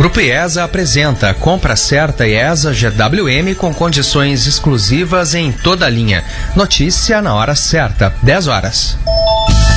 Grupo IESA apresenta Compra Certa IESA GWM com condições exclusivas em toda a linha. Notícia na hora certa, 10 horas.